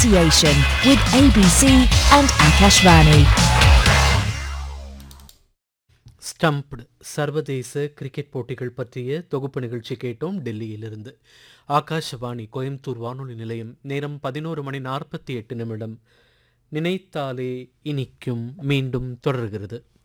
association with ABC and Akashvani. Stumped சர்வதேச cricket போட்டிகள் பற்றிய தொகுப்பு நிகழ்ச்சி கேட்டோம் டெல்லியிலிருந்து. ஆகாஷவாணி கோயம்புத்தூர் வானொலி நிலையம். நேரம் 11:48. நினைத்தாலே இனிக்கும் மீண்டும் தொடர்கிறது.